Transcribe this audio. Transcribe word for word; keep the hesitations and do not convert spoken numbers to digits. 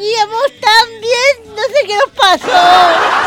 seguíamos tan bien, no sé qué nos pasó.